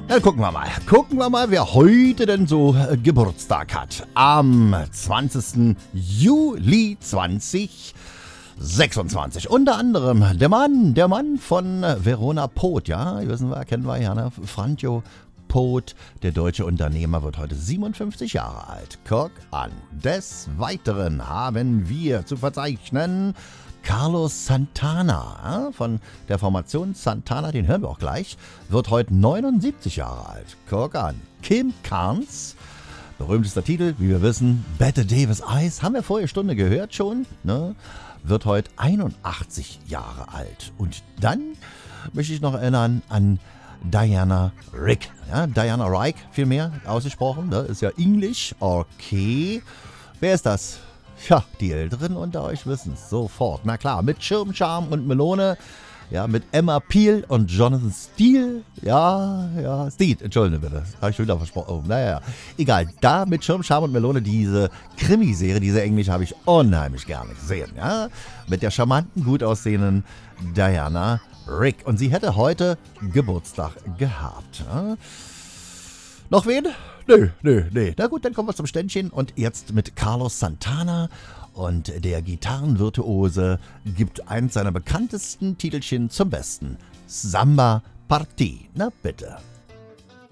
Na, gucken wir mal. Gucken wir mal, wer heute denn so Geburtstag hat. Am 20. Juli 2026. Unter anderem der Mann von Verona Poth, ja, wissen wir, kennen wir ja, ne? Franjo Poth, der deutsche Unternehmer, wird heute 57 Jahre alt. Guck an. Des Weiteren haben wir zu verzeichnen Carlos Santana, von der Formation Santana, den hören wir auch gleich, wird heute 79 Jahre alt. Guck an. Kim Carnes, berühmtester Titel, wie wir wissen, Bette Davis Eyes, haben wir vorige Stunde gehört schon, ne? Wird heute 81 Jahre alt. Und dann möchte ich noch erinnern an Diana Rick. Ja, Diana Rick, vielmehr ausgesprochen, ne? Ist ja Englisch, okay. Wer ist das? Ja, die Älteren unter euch wissen es sofort. Na klar, mit Schirm, Charme und Melone. Ja, mit Emma Peel und Jonathan Steele. Ja, Steele, entschuldige bitte. Habe ich schon wieder versprochen. Oh, naja, egal. Da mit Schirm, Charme und Melone, diese Krimiserie, diese Englisch, habe ich unheimlich gerne gesehen. Ja, mit der charmanten, gut aussehenden Diana Rick. Und sie hätte heute Geburtstag gehabt. Ja. Noch wen? Nö. Na gut, dann kommen wir zum Ständchen. Und jetzt mit Carlos Santana. Und der Gitarrenvirtuose gibt eins seiner bekanntesten Titelchen zum Besten. Samba Party. Na bitte.